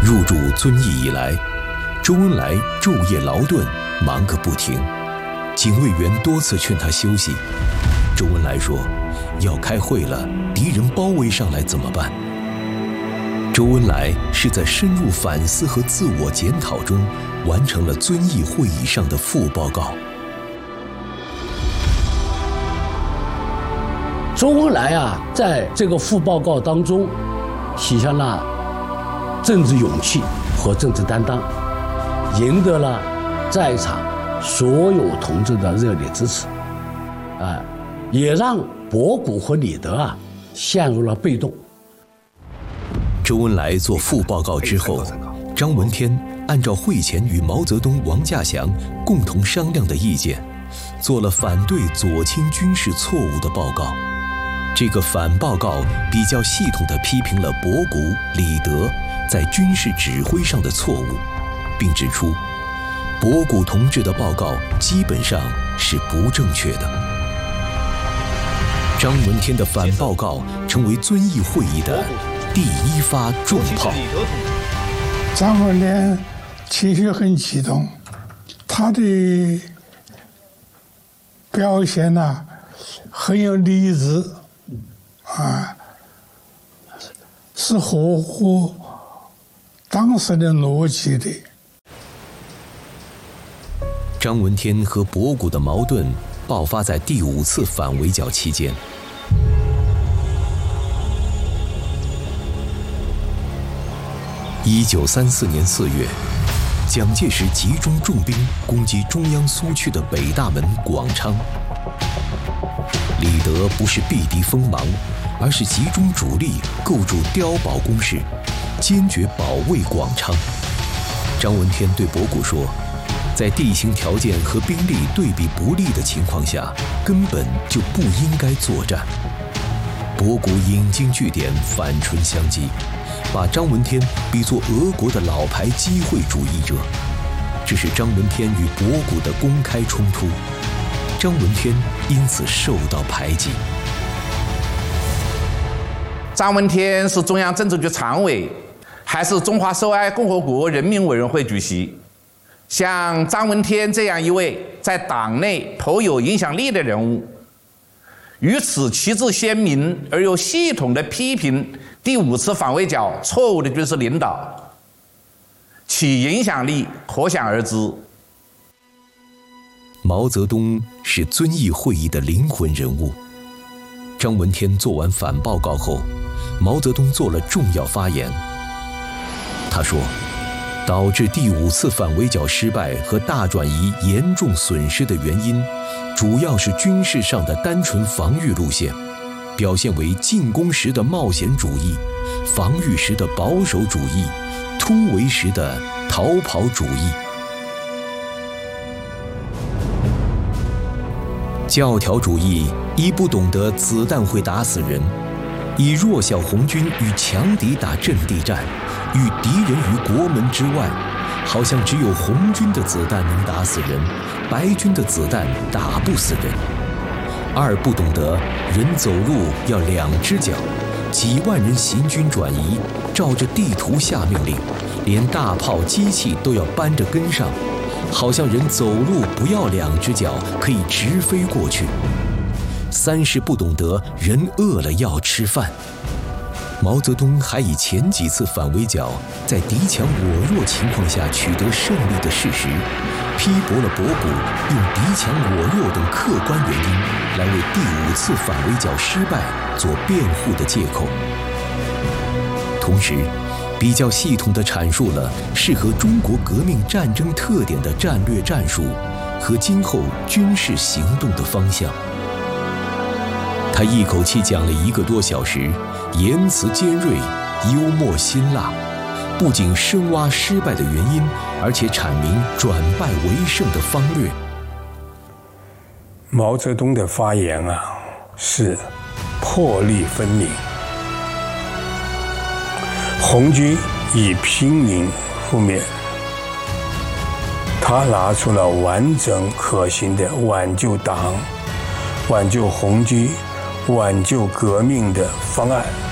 入主遵义以来，周恩来昼夜劳顿，忙个不停。警卫员多次劝他休息，周恩来说：“要开会了，敌人包围上来怎么办？”周恩来是在深入反思和自我检讨中，完成了遵义会议上的副报告。 周恩来在这个副报告当中，体现了政治勇气和政治担当，赢得了在场所有同志的热烈支持，也让博古和李德陷入了被动。 周恩来做副报告之后，张闻天按照会前与毛泽东、王稼祥共同商量的意见，做了反对左倾军事错误的报告。这个反报告比较系统地批评了博古、李德在军事指挥上的错误，并指出博古同志的报告基本上是不正确的。张闻天的反报告成为遵义会议的第一发重炮。 张闻天情绪很激动，他的表现很有理智，是合乎当时的逻辑的。 张闻天和博古的矛盾爆发在第5次反围剿期间。1934年4月，蒋介石集中重兵攻击中央苏区的北大门、广昌。李德不是避敌锋芒，而是集中主力构筑碉堡工事，坚决保卫广昌。张闻天对博古说，在地形条件和兵力对比不利的情况下，根本就不应该作战。博古引经据典，反唇相讥，把张闻天比作俄国的老牌机会主义者，这是张闻天与博古的公开冲突。张闻天因此受到排挤。 张闻天是中央政治局常委，还是中华受爱共和国人民委员会主席。像张闻天这样一位在党内颇有影响力的人物，与此旗帜鲜明而又系统地批评第5次反围剿错误的军事领导，其影响力可想而知。 毛泽东是遵义会议的灵魂人物。张闻天做完反报告后，毛泽东做了重要发言。他说，导致第5次反围剿失败和大转移严重损失的原因，主要是军事上的单纯防御路线，表现为进攻时的冒险主义，防御时的保守主义，突围时的逃跑主义。教条主义一不懂得子弹会打死人，以弱小红军与强敌打阵地战，与敌人于国门之外，好像只有红军的子弹能打死人，白军的子弹打不死人。2不懂得人走路要2只脚，几万人行军转移，照着地图下命令，连大炮机器都要搬着跟上，好像人走路不要2只脚可以直飞过去。3是不懂得人饿了要吃饭。毛泽东还以前几次反围剿在敌强我弱情况下取得胜利的事实，批驳了博古用敌强我弱等客观原因来为第5次反围剿失败做辩护的借口。同时，比较系统地阐述了适合中国革命战争特点的战略战术和今后军事行动的方向。他一口气讲了1个多小时，言辞尖锐，幽默辛辣，不仅深挖失败的原因，而且阐明转败为胜的方略。 毛泽东的发言是魄力分明，红军已濒临覆灭，他拿出了完整可行的挽救党、挽救红军、挽救革命的方案。